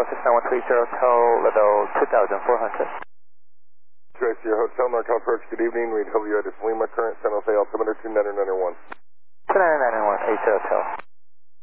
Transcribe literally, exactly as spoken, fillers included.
six nine one three zero Hotel, level two thousand four hundred. Trace your Hotel Norcal approach, good evening. Read W at Lima, current San Jose altimeter two nine nine one. two nine nine one, eight zero Hotel.